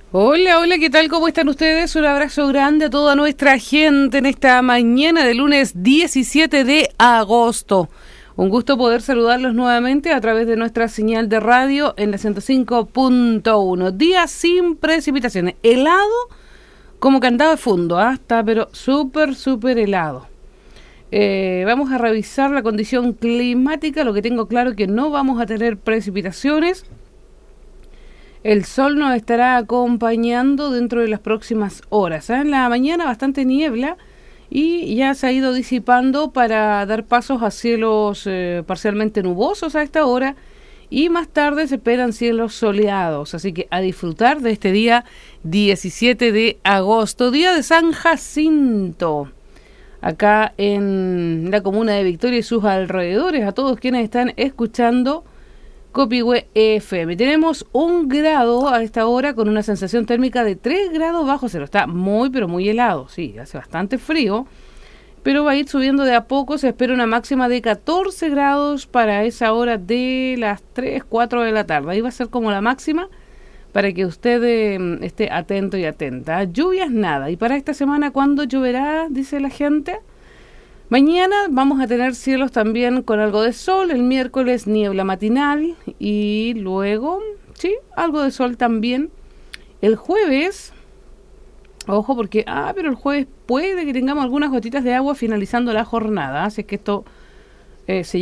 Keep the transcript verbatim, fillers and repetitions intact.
Hola, hola, ¿qué tal? ¿Cómo están ustedes? Un abrazo grande a toda nuestra gente en esta mañana de lunes diecisiete de agosto. Un gusto poder saludarlos nuevamente a través de nuestra señal de radio en la ciento cinco punto uno. Día sin precipitaciones. Helado como cantado de fondo, ¿ah? Está pero súper, súper helado. Eh, vamos a revisar la condición climática. Lo que tengo claro es que no vamos a tener precipitaciones. El sol nos estará acompañando dentro de las próximas horas. ¿eh? En la mañana bastante niebla y ya se ha ido disipando para dar pasos a cielos eh, parcialmente nubosos a esta hora y más tarde se esperan cielos soleados. Así que a disfrutar de este día diecisiete de agosto, día de San Jacinto. Acá en la comuna de Victoria y sus alrededores, a todos quienes están escuchando Copihue F M. Tenemos un grado a esta hora con una sensación térmica de tres grados bajo cero. Está muy, pero muy helado. Sí, hace bastante frío, pero va a ir subiendo de a poco. Se espera una máxima de catorce grados para esa hora de las tres, cuatro de la tarde. Ahí va a ser como la máxima para que usted eh, esté atento y atenta. Lluvias nada. ¿Y para esta semana cuándo lloverá? Dice la gente. Mañana vamos a tener cielos también con algo de sol, el miércoles niebla matinal y luego, sí, algo de sol también. El jueves, ojo porque, ah, pero el jueves puede que tengamos algunas gotitas de agua finalizando la jornada, así que esto eh, se